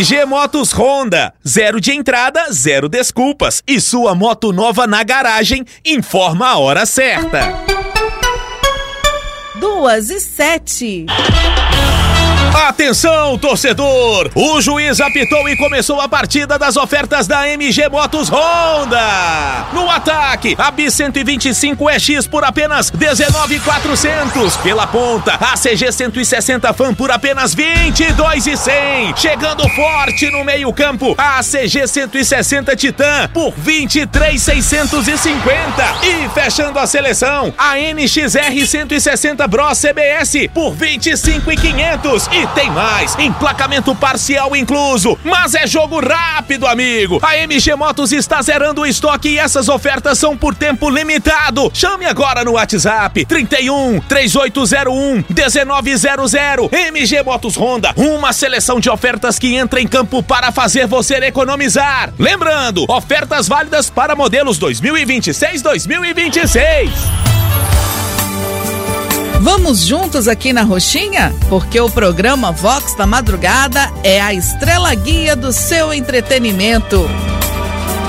MG Motos Honda, 0 de entrada, 0 desculpas. E sua moto nova na garagem, informa a hora certa. 2h07. Atenção, torcedor! O juiz apitou e começou a partida das ofertas da MG Motos Honda. No ataque, a Bis 125 EX por apenas R$19.400. Pela ponta, a CG 160 Fan por apenas R$22.100. Chegando forte no meio campo, a CG 160 Titan por R$23.650. E fechando a seleção, a NXR 160 Bros CBS por R$25.500. E tem mais, emplacamento parcial incluso, mas é jogo rápido, amigo. A MG Motos está zerando o estoque e essas ofertas são por tempo limitado. Chame agora no WhatsApp 31-3801-1900. MG Motos Honda, uma seleção de ofertas que entra em campo para fazer você economizar. Lembrando, ofertas válidas para modelos 2026-2026. Vamos juntos aqui na Roxinha? Porque o programa Vox da Madrugada é a estrela guia do seu entretenimento.